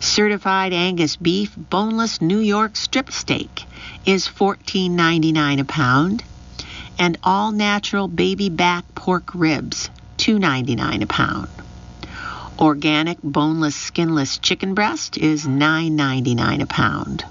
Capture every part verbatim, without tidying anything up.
Certified Angus beef boneless New York strip steak is fourteen ninety-nine a pound, and all natural baby back pork ribs two ninety-nine a pound. Organic boneless skinless chicken breast is nine ninety-nine a pound.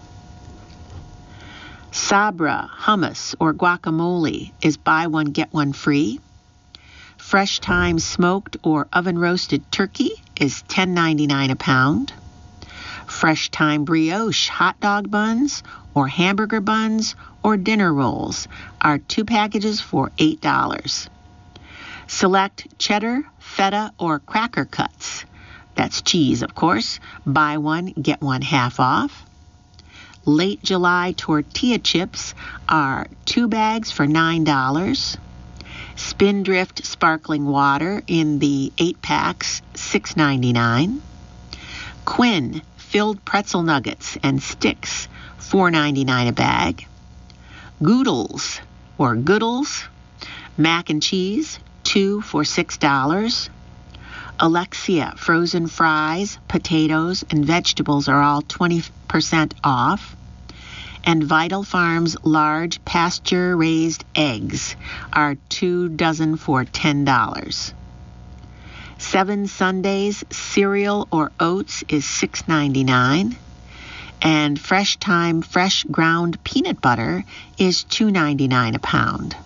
Sabra hummus or guacamole is buy one get one free. Fresh Thyme smoked or oven roasted turkey is ten ninety-nine a pound. Fresh Thyme brioche hot dog buns or hamburger buns or dinner rolls are two packages for eight dollars. Select cheddar, feta, or cracker cuts, that's cheese of course, buy one get one half off. Late July tortilla chips are two bags for nine dollars. Spindrift sparkling water in the eight packs, six ninety-nine. Quinn filled pretzel nuggets and sticks, four ninety-nine a bag. Goodles or Goodles mac and cheese, two for six dollars. Alexia frozen fries, potatoes, and vegetables are all twenty percent off. And Vital Farms large pasture-raised eggs are two dozen for ten dollars. Seven Sundays cereal or oats is six ninety-nine, and Fresh Thyme fresh ground peanut butter is two ninety-nine a pound.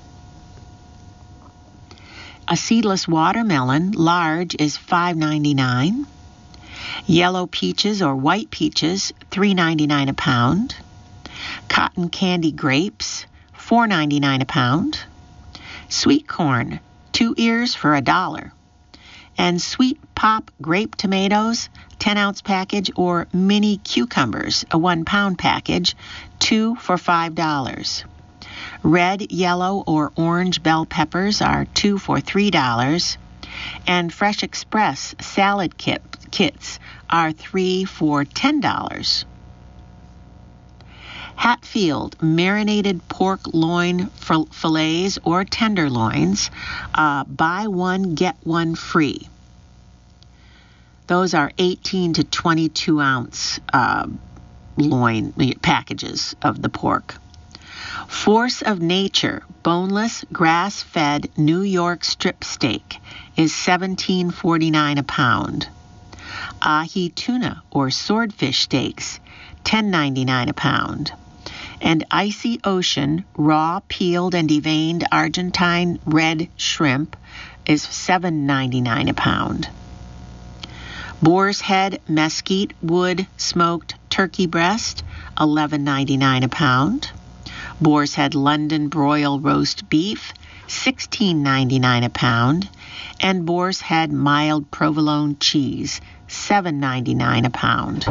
A seedless watermelon large is five ninety-nine. Yellow peaches or white peaches three ninety-nine a pound. Cotton candy grapes, four ninety-nine a pound. Sweet corn, two ears for a dollar. And sweet pop grape tomatoes, ten ounce package, or mini cucumbers, a one pound package, two for five dollars. Red, yellow, or orange bell peppers are two for three dollars. And Fresh Express salad kit, kits are three for ten dollars. Hatfield marinated pork loin fillets or tenderloins, uh, buy one, get one free. Those are eighteen to twenty-two ounce uh, loin packages of the pork. Force of Nature boneless grass-fed New York strip steak is seventeen forty-nine a pound. Ahi tuna or swordfish steaks, ten ninety-nine a pound. And Icy Ocean raw peeled and deveined Argentine red shrimp is seven ninety-nine a pound. Boar's Head mesquite wood smoked turkey breast, eleven ninety-nine a pound. Boar's Head London broil roast beef, sixteen ninety-nine a pound. And Boar's Head mild provolone cheese, seven ninety-nine a pound.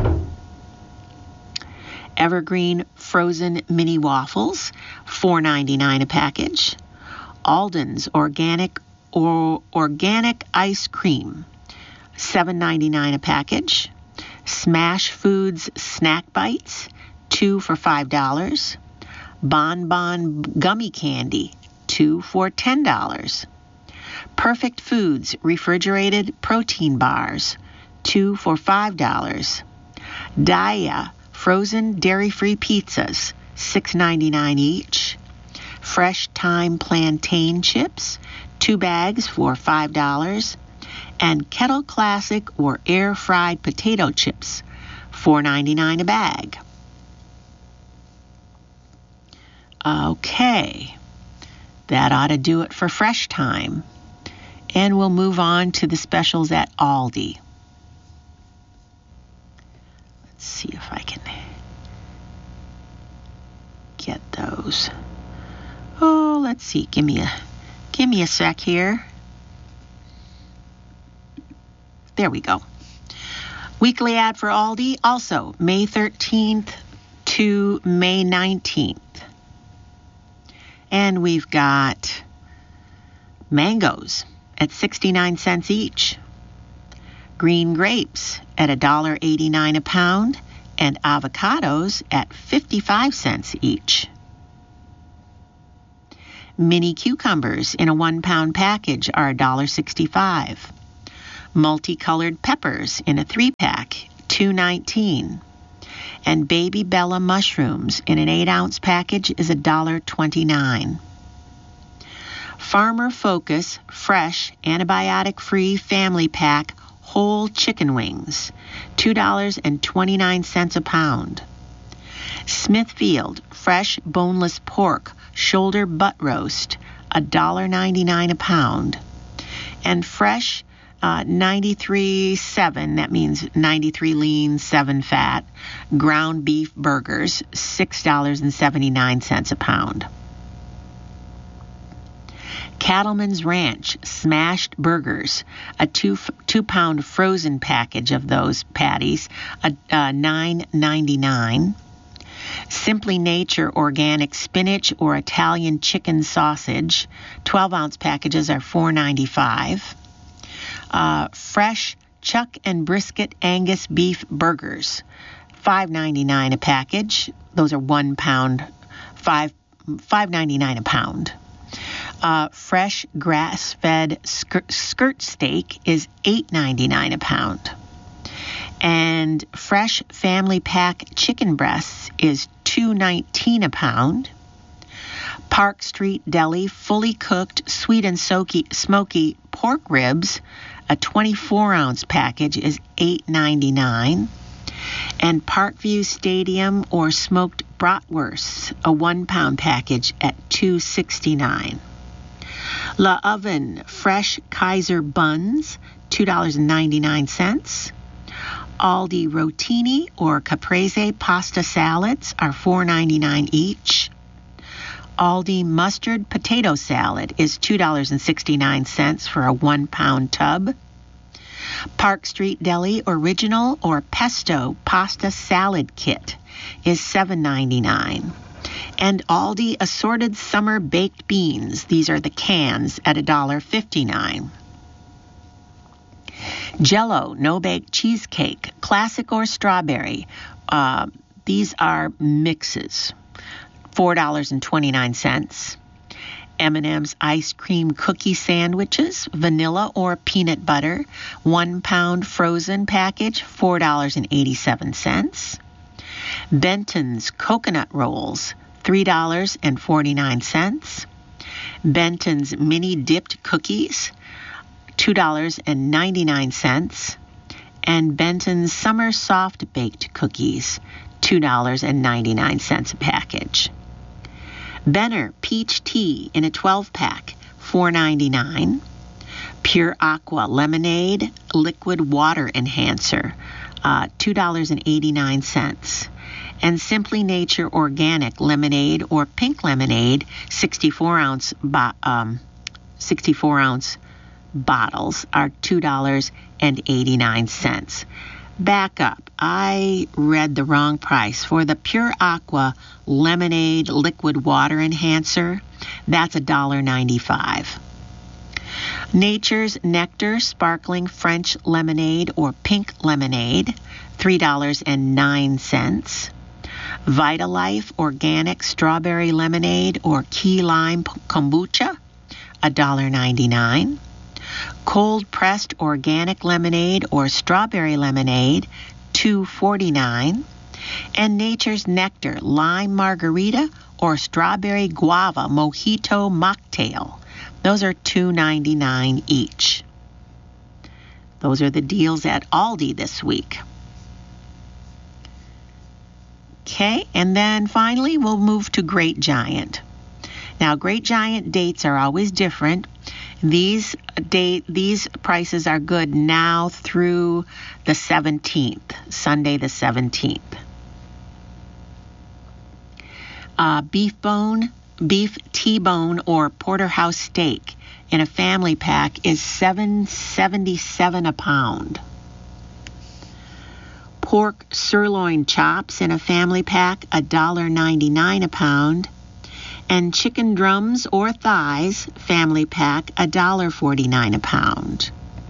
Evergreen frozen mini waffles, four ninety-nine a package. Alden's organic or organic ice cream, seven ninety-nine a package. Smash Foods snack bites, two for five dollars. Bon Bon gummy candy, two for ten dollars. Perfect Foods refrigerated protein bars, two for five dollars. Daiya frozen dairy-free pizzas, six ninety-nine each. Fresh Thyme plantain chips, two bags for five dollars. And Kettle Classic or air-fried potato chips, four ninety-nine a bag. Okay, that ought to do it for Fresh Thyme. And we'll move on to the specials at Aldi. Let's see if I can get those. Oh, let's see. Give me a give me a sec here. There we go. Weekly ad for Aldi, also May thirteenth to May nineteenth. And we've got mangoes at sixty-nine cents each. Green grapes at one dollar eighty-nine a pound, and avocados at fifty-five cents each. Mini cucumbers in a one pound package are one dollar sixty-five. Multicolored peppers in a three pack, two nineteen. And Baby Bella mushrooms in an eight ounce package is one dollar twenty-nine. Farmer Focus fresh antibiotic-free family pack whole chicken wings, two dollars and twenty-nine cents a pound. Smithfield fresh boneless pork shoulder butt roast, one dollar ninety-nine a pound. And fresh uh, ninety-three seven, that means ninety-three lean, seven fat, ground beef burgers, six dollars and seventy-nine cents a pound. Cattleman's Ranch smashed burgers, a two two pound frozen package of those patties, a, a nine ninety-nine. Simply Nature organic spinach or Italian chicken sausage, twelve ounce packages are four ninety-five. Uh, fresh chuck and brisket Angus beef burgers, five ninety-nine a package. Those are one pound, five five ninety-nine a pound. Uh, fresh grass-fed skirt, skirt steak is eight ninety-nine a pound. And fresh family pack chicken breasts is two nineteen a pound. Park Street Deli fully cooked sweet and soaky, smoky pork ribs, a twenty-four ounce package is eight ninety-nine. And Parkview Stadium or smoked bratwursts, a one pound package at two sixty-nine. La Oven fresh Kaiser buns, two dollars and ninety-nine cents. Aldi Rotini or Caprese pasta salads are four ninety-nine each. Aldi mustard potato salad is two dollars and sixty-nine cents for a one pound tub. Park Street Deli original or pesto pasta salad kit is seven ninety-nine. And Aldi assorted summer baked beans, these are the cans, at one dollar fifty-nine. Jell-O no-bake cheesecake, classic or strawberry. Uh, these are mixes, four dollars and twenty-nine cents. M and M's ice cream cookie sandwiches, vanilla or peanut butter, one pound frozen package, four dollars and eighty-seven cents. Benton's coconut rolls, three dollars and forty-nine cents. Benton's mini dipped cookies, two dollars and ninety-nine cents. And Benton's summer soft baked cookies, two dollars and ninety-nine cents a package. Benner peach tea in a twelve pack, four ninety-nine. Pure Aqua lemonade liquid water enhancer, uh, two dollars and eighty-nine cents. And Simply Nature organic lemonade or pink lemonade, sixty-four ounce bo- um, sixty-four ounce bottles are two dollars and eighty-nine cents. Back up. I read the wrong price. For the Pure Aqua lemonade liquid water enhancer, that's one dollar ninety-five. Nature's Nectar sparkling French lemonade or pink lemonade, three dollars and nine cents. Vitalife organic strawberry lemonade or key lime kombucha, one dollar ninety-nine. Cold pressed organic lemonade or strawberry lemonade, two forty-nine. And Nature's Nectar lime margarita or strawberry guava mojito mocktail, those are two ninety-nine each. Those are the deals at Aldi this week. Okay, and then finally we'll move to Great Giant. Now, Great Giant dates are always different. These date these prices are good now through the seventeenth, Sunday the seventeenth. Uh, beef bone, beef T-bone or porterhouse steak in a family pack is seven seventy-seven a pound. Pork sirloin chops in a family pack, one dollar ninety-nine a pound. And chicken drums or thighs, family pack, one dollar forty-nine a pound.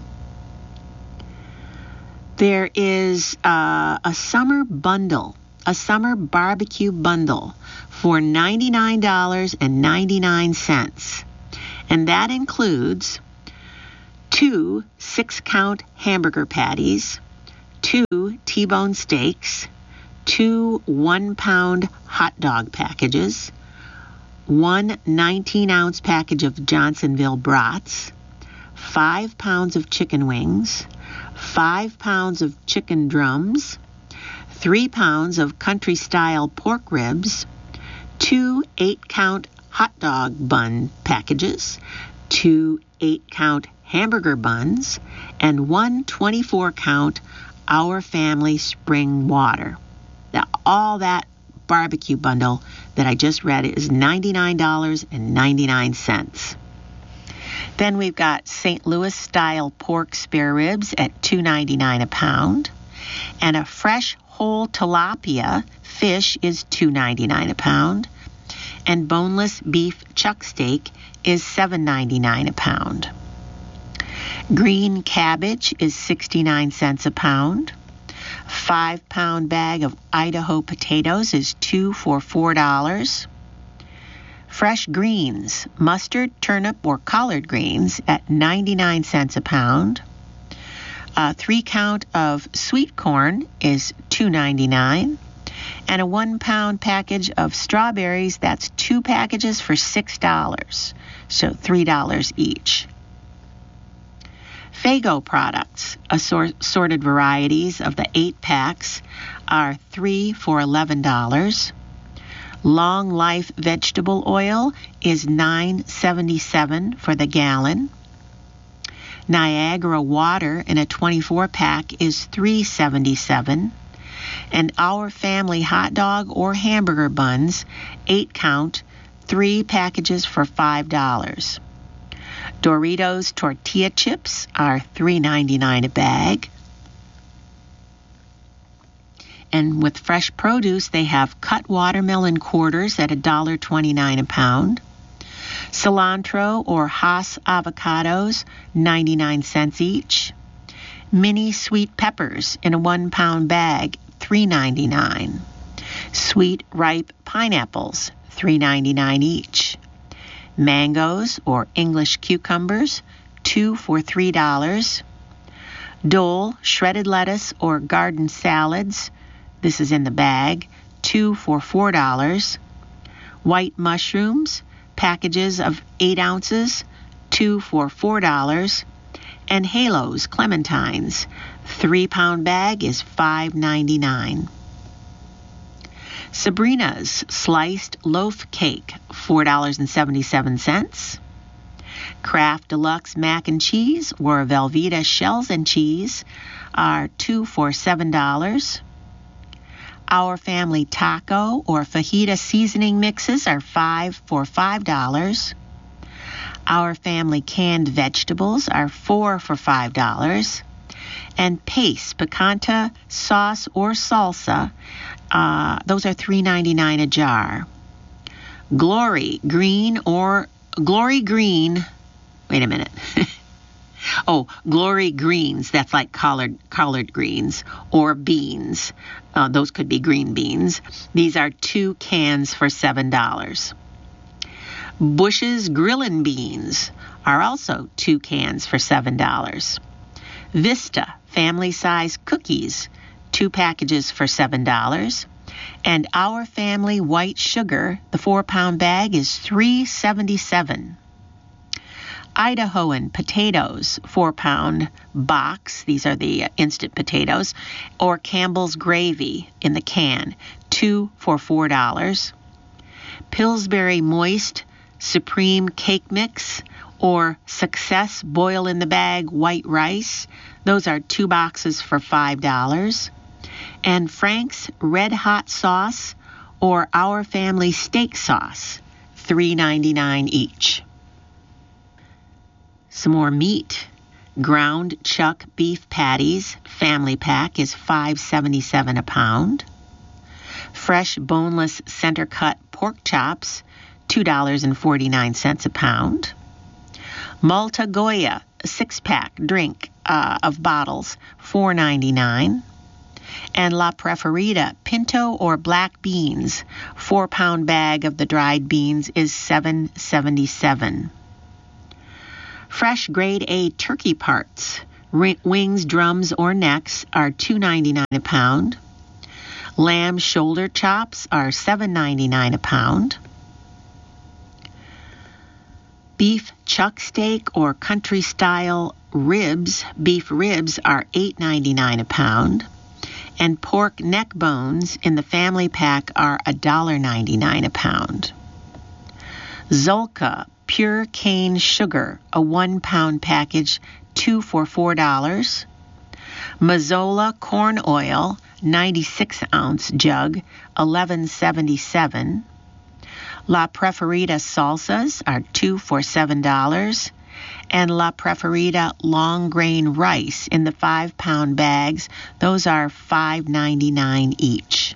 There is uh, a summer bundle, a summer barbecue bundle for ninety-nine dollars and ninety-nine cents. And that includes two six-count hamburger patties, two T-bone steaks, two one-pound hot dog packages, one nineteen-ounce package of Johnsonville brats, five pounds of chicken wings, five pounds of chicken drums, three pounds of country-style pork ribs, two eight-count hot dog bun packages, two eight-count hamburger buns, and one twenty-four count Our Family Spring Water. Now, all that barbecue bundle that I just read is ninety-nine dollars and ninety-nine cents. Then we've got Saint Louis style pork spare ribs at two ninety-nine a pound, and a fresh whole tilapia fish is two ninety-nine a pound, and boneless beef chuck steak is seven ninety-nine a pound. Green cabbage is sixty-nine cents a pound. Five pound bag of Idaho potatoes is two for four dollars. Fresh greens, mustard, turnip, or collard greens at ninety-nine cents a pound. A three count of sweet corn is two ninety-nine. And a one pound package of strawberries, that's two packages for six dollars, so three dollars each. Faygo products, assorted varieties of the eight packs, are three for eleven dollars. Long Life vegetable oil is nine seventy-seven for the gallon. Niagara water in a twenty-four pack is three seventy-seven. And Our Family hot dog or hamburger buns, eight count, three packages for five dollars. Doritos tortilla chips are three ninety-nine a bag. And with fresh produce, they have cut watermelon quarters at one dollar and twenty-nine cents a pound. Cilantro or Hass avocados, ninety-nine cents each. Mini sweet peppers in a one pound bag, three ninety-nine. Sweet ripe pineapples, three ninety-nine each. Mangoes or English cucumbers, two for three dollars. Dole shredded lettuce or garden salads, this is in the bag, two for four dollars. White mushrooms, packages of eight ounces, two for four dollars. And Halos clementines, three pound bag is five ninety-nine. Sabrina's sliced loaf cake, four dollars and seventy-seven cents. Kraft Deluxe mac and cheese or Velveeta shells and cheese are two for seven dollars. Our Family taco or fajita seasoning mixes are five for five dollars. Our Family canned vegetables are four for five dollars. And Pace picante sauce or salsa, uh, those are three ninety-nine a jar. Glory green or Glory green, wait a minute. oh, Glory greens, that's like collard, collard greens or beans. Uh, those could be green beans. These are two cans for seven dollars. Bush's Grillin' Beans are also two cans for seven dollars. Vista family-size cookies, two packages for seven dollars. And Our Family white sugar, the four pound bag is three seventy-seven. Idahoan potatoes, four pound box, these are the instant potatoes, or Campbell's gravy in the can, two for four dollars. Pillsbury Moist Supreme Cake Mix or Success Boil in the Bag white rice, those are two boxes for five dollars. And Frank's Red Hot Sauce or Our Family Steak Sauce, three ninety-nine each. Some more meat. Ground chuck beef patties, family pack, is five seventy-seven a pound. Fresh boneless center cut pork chops, two dollars and forty-nine cents a pound. Malta Goya, a six-pack drink uh, of bottles, four ninety-nine. And La Preferida pinto or black beans, four pound bag of the dried beans is seven seventy-seven. Fresh grade A turkey parts, Ri- wings, drums, or necks are two ninety-nine a pound. Lamb shoulder chops are seven ninety-nine a pound. Beef chuck steak or country style ribs, beef ribs are eight ninety-nine a pound. And pork neck bones in the family pack are one dollar ninety-nine a pound. Zolka pure cane sugar, a one pound package, two for four dollars. Mazola corn oil, ninety-six ounce jug, eleven seventy-seven. La Preferida salsas are two for seven dollars. And La Preferida long grain rice in the five pound bags, those are five ninety-nine each.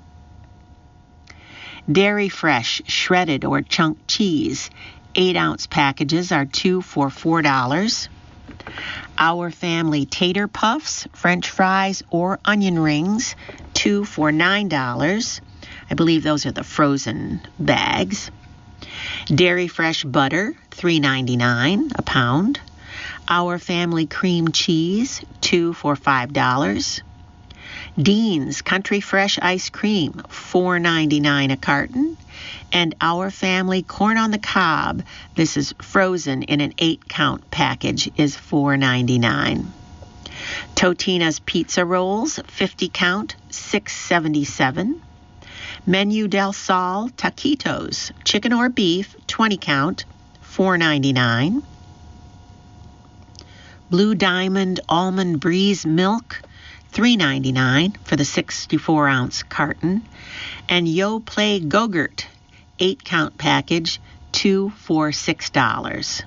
Dairy Fresh shredded or chunk cheese, eight ounce packages are two for four dollars. Our Family tater puffs, French fries, or onion rings, two for nine dollars. I believe those are the frozen bags. Dairy Fresh butter, three ninety-nine a pound. Our Family cream cheese, two for five dollars. Dean's Country Fresh ice cream, four ninety-nine a carton. And Our Family corn on the cob, this is frozen in an eight count package, is four ninety-nine. Totina's pizza rolls, fifty count, six seventy-seven. Menu del Sol taquitos, chicken or beef, twenty count, four ninety-nine. Blue Diamond almond breeze milk, three ninety-nine for the sixty-four ounce carton. And Yo Play Go-Gurt, eight count package, two for six dollars.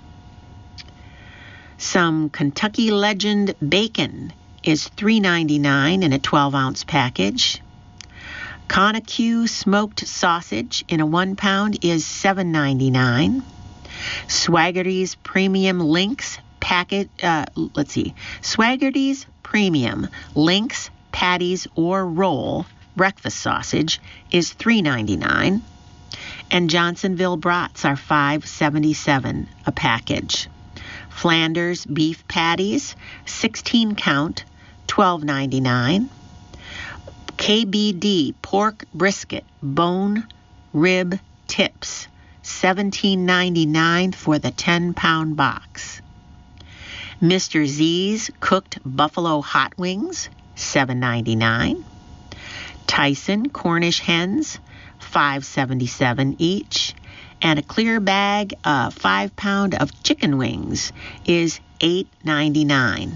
Some Kentucky Legend bacon is three ninety-nine in a twelve ounce package. Conaque smoked sausage in a one pound is seven ninety-nine. Swaggerty's Premium Lynx packet, uh, let's see, Swaggerty's Premium Lynx patties or roll breakfast sausage is three ninety-nine. And Johnsonville brats are five seventy-seven a package. Flanders beef patties, sixteen count, twelve ninety-nine. K B D pork brisket bone rib tips, seventeen ninety-nine for the ten pound box. Mister Z's cooked buffalo hot wings, seven ninety-nine. Tyson Cornish hens, five seventy-seven each. And a clear bag, uh, five pound of chicken wings is eight ninety-nine.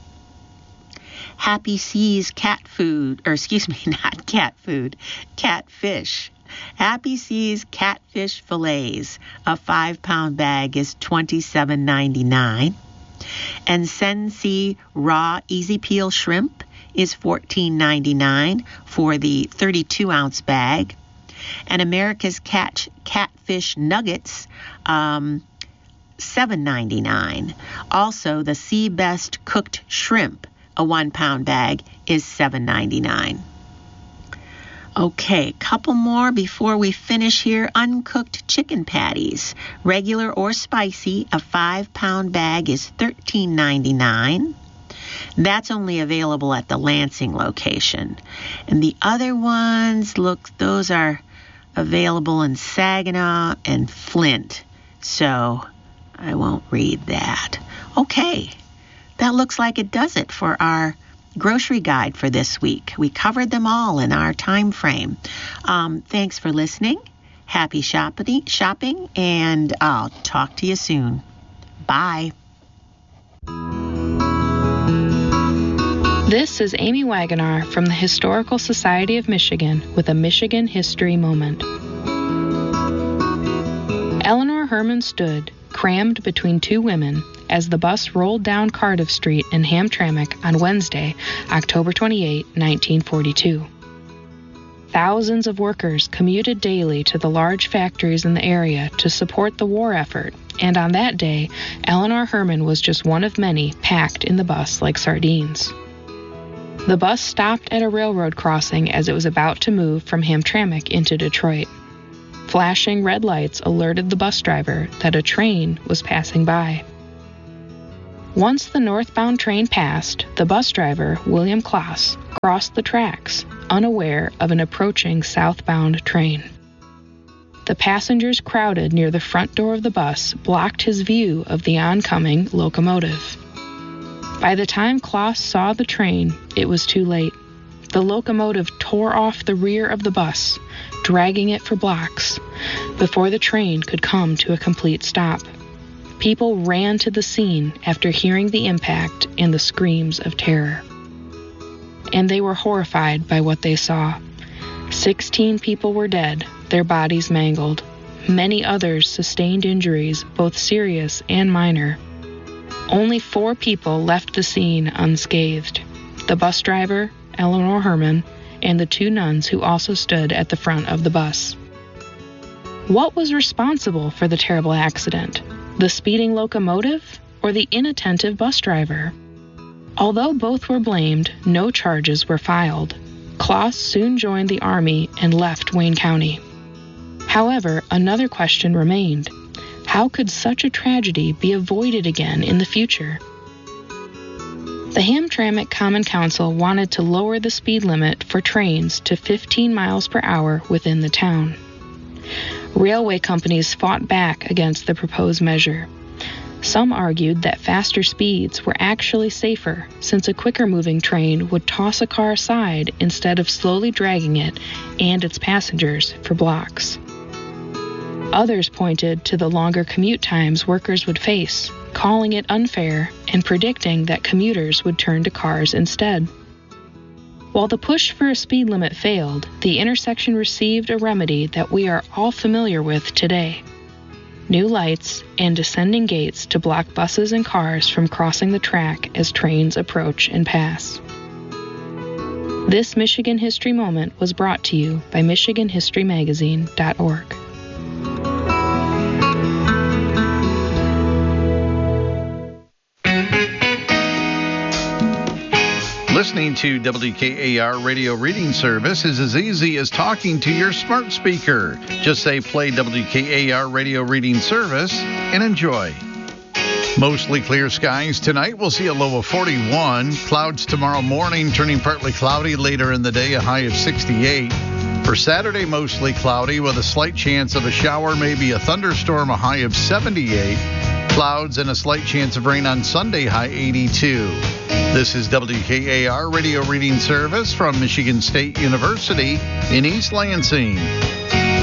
Happy Seas cat food, or excuse me, not cat food, catfish. Happy Seas catfish fillets, a five pound bag is twenty-seven ninety-nine. And Sensi raw easy peel shrimp is fourteen ninety-nine for the thirty-two ounce bag. And America's Catch catfish nuggets, um, seven ninety-nine. Also, the Sea Best cooked shrimp, a one pound bag, is seven ninety-nine. Okay, couple more before we finish here. Uncooked chicken patties, regular or spicy, a five pound bag is thirteen ninety-nine. That's only available at the Lansing location. And the other ones, look, those are available in Saginaw and Flint. So I won't read that. Okay, that looks like it does it for our grocery guide for this week. We covered them all in our time frame. Um, thanks for listening. Happy shopping, shopping, and I'll talk to you soon. Bye. This is Amy Wagonar from the Historical Society of Michigan with a Michigan History Moment. Eleanor Herman stood, crammed between two women, as the bus rolled down Cardiff Street in Hamtramck on Wednesday, October twenty-eighth, nineteen forty-two. Thousands of workers commuted daily to the large factories in the area to support the war effort, and on that day, Eleanor Herman was just one of many packed in the bus like sardines. The bus stopped at a railroad crossing as it was about to move from Hamtramck into Detroit. Flashing red lights alerted the bus driver that a train was passing by. Once the northbound train passed, the bus driver, William Klaas, crossed the tracks, unaware of an approaching southbound train. The passengers crowded near the front door of the bus blocked his view of the oncoming locomotive. By the time Klaas saw the train, it was too late. The locomotive tore off the rear of the bus, dragging it for blocks, before the train could come to a complete stop. People ran to the scene after hearing the impact and the screams of terror. And they were horrified by what they saw. Sixteen people were dead, their bodies mangled. Many others sustained injuries, both serious and minor. Only four people left the scene unscathed: the bus driver, Eleanor Herman, and the two nuns who also stood at the front of the bus. What was responsible for the terrible accident? The speeding locomotive or the inattentive bus driver? Although both were blamed, no charges were filed. Klaas soon joined the Army and left Wayne County. However, another question remained. How could such a tragedy be avoided again in the future? The Hamtramck Common Council wanted to lower the speed limit for trains to fifteen miles per hour within the town. Railway companies fought back against the proposed measure. Some argued that faster speeds were actually safer, since a quicker-moving train would toss a car aside instead of slowly dragging it and its passengers for blocks. Others pointed to the longer commute times workers would face, calling it unfair and predicting that commuters would turn to cars instead. While the push for a speed limit failed, the intersection received a remedy that we are all familiar with today: new lights and descending gates to block buses and cars from crossing the track as trains approach and pass. This Michigan History Moment was brought to you by Michigan History Magazine dot org. Listening to W K A R Radio Reading Service is as easy as talking to your smart speaker. Just say play W K A R Radio Reading Service and enjoy. Mostly clear skies tonight. We'll see a low of forty-one. Clouds tomorrow morning, turning partly cloudy later in the day, a high of sixty-eight. For Saturday, mostly cloudy with a slight chance of a shower, maybe a thunderstorm, a high of seventy-eight. Clouds and a slight chance of rain on Sunday, high eighty-two. This is W K A R Radio Reading Service from Michigan State University in East Lansing.